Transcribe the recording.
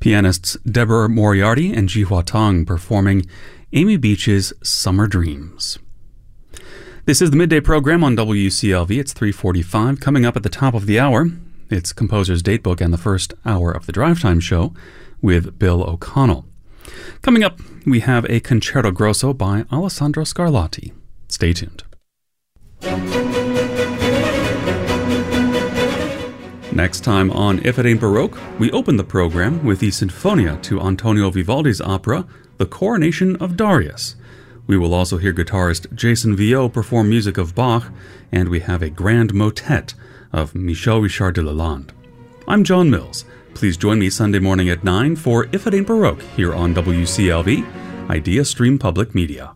Pianists Deborah Moriarty and Jihua Tang performing Amy Beach's Summer Dreams. This is the Midday Program on WCLV. It's 3:45. Coming up at the top of the hour, it's Composer's Datebook and the first hour of the Drive Time Show with Bill O'Connell. Coming up, we have a Concerto Grosso by Alessandro Scarlatti. Stay tuned. Next time on If It Ain't Baroque, we open the program with the Sinfonia to Antonio Vivaldi's opera, The Coronation of Darius. We will also hear guitarist Jason Viau perform music of Bach, and we have a grand motet of Michel Richard de Lalande. I'm John Mills. Please join me Sunday morning at 9 for If It Ain't Baroque here on WCLV, Idea Stream Public Media.